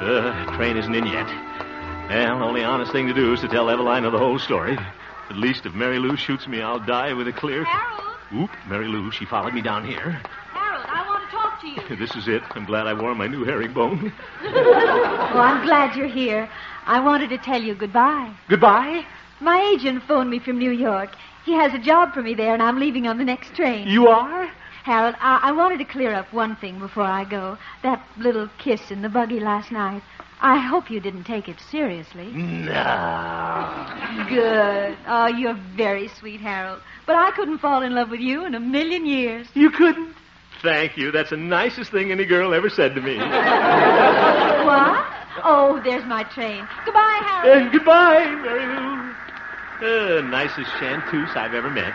Train isn't in yet. Well, the only honest thing to do is to tell Evelina the whole story. At least if Mary Lou shoots me, I'll die with a clear... Harold? Oop, Mary Lou, she followed me down here. Harold, I want to talk to you. This is it. I'm glad I wore my new herringbone. Oh, I'm glad you're here. I wanted to tell you goodbye. Goodbye? My agent phoned me from New York. He has a job for me there, and I'm leaving on the next train. You are? Harold, I wanted to clear up one thing before I go. That little kiss in the buggy last night. I hope you didn't take it seriously. No. Good. Oh, you're very sweet, Harold. But I couldn't fall in love with you in a million years. You couldn't? Thank you. That's the nicest thing any girl ever said to me. What? Oh, there's my train. Goodbye, Harold. Goodbye, Mary Lou. Nicest chanteuse I've ever met.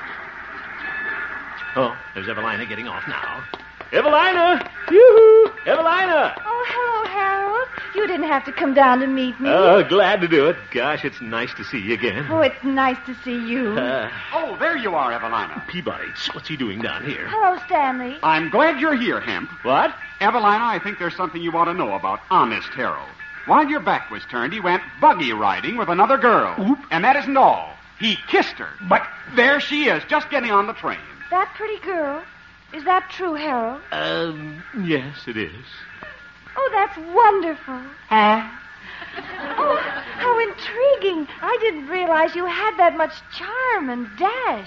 Oh, there's Evelina getting off now. Evelina! Yoo-hoo! Evelina! Oh, hello, Harold. You didn't have to come down to meet me. Oh, glad to do it. Gosh, it's nice to see you again. Oh, it's nice to see you. Oh, there you are, Evelina. Peabody, what's he doing down here? Hello, Stanley. I'm glad you're here, Hemp. What? Evelina, I think there's something you ought to know about Honest Harold. While your back was turned, he went buggy riding with another girl. Oop. And that isn't all. He kissed her. But... There she is, just getting on the train. That pretty girl? Is that true, Harold? Yes, it is. Oh, that's wonderful. Huh? Oh, how intriguing. I didn't realize you had that much charm and dash.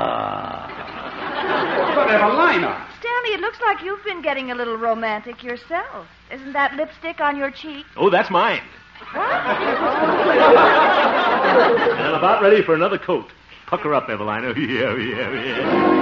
But Evelina. Stanley, it looks like you've been getting a little romantic yourself. Isn't that lipstick on your cheek? Oh, that's mine. What? And I'm about ready for another coat. Pucker up, Evelina. Yeah.